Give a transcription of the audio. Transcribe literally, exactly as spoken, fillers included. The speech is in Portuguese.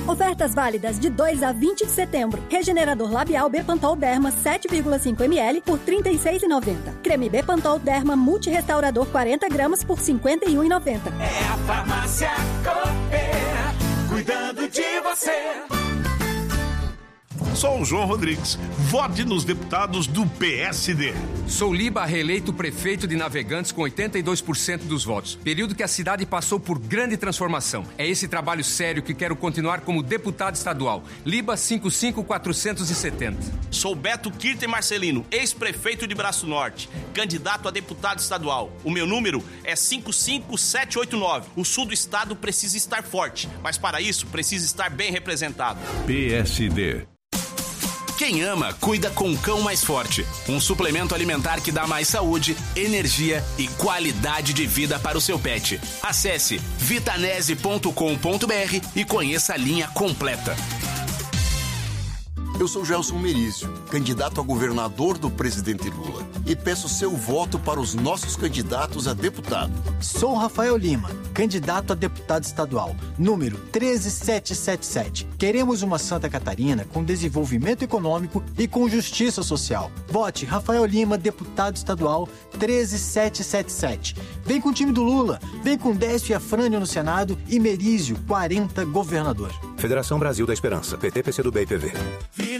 Ofertas válidas de dois a vinte de setembro. Regenerador labial Bepantol Derma sete vírgula cinco mililitros por trinta e seis reais e noventa centavos. Creme Bepantol Derma Multirestaurador quarenta gramas por cinquenta e um reais e noventa centavos. É a Farmácia Cooper, cuidando de você. Sou o João Rodrigues. Vote nos deputados do P S D. Sou Liba, reeleito prefeito de Navegantes com oitenta e dois por cento dos votos. Período que a cidade passou por grande transformação. É esse trabalho sério que quero continuar como deputado estadual. Liba cinco cinco quatro sete zero. Sou Beto Kirten Marcelino, ex-prefeito de Braço Norte, candidato a deputado estadual. O meu número é cinco cinco sete oito nove. O sul do estado precisa estar forte, mas para isso precisa estar bem representado. P S D. Quem ama, cuida com Cão Mais Forte. Um suplemento alimentar que dá mais saúde, energia e qualidade de vida para o seu pet. Acesse vitanese ponto com ponto b r e conheça a linha completa. Eu sou Gelson Merizio, candidato a governador do presidente Lula, e peço seu voto para os nossos candidatos a deputado. Sou Rafael Lima, candidato a deputado estadual, número treze mil setecentos e setenta e sete. Queremos uma Santa Catarina com desenvolvimento econômico e com justiça social. Vote Rafael Lima, deputado estadual, treze mil setecentos e setenta e sete. Vem com o time do Lula, vem com Décio e Afrânio no Senado e Merizio, quarenta, governador. Federação Brasil da Esperança, P T, P C do B e P V.